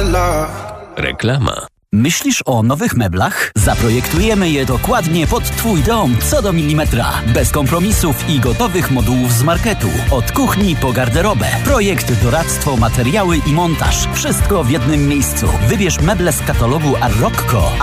Reklama. Myślisz o nowych meblach? Zaprojektujemy je dokładnie pod Twój dom, co do milimetra. Bez kompromisów i gotowych modułów z marketu. Od kuchni po garderobę. Projekt, doradztwo, materiały i montaż. Wszystko w jednym miejscu. Wybierz meble z katalogu Arroccco,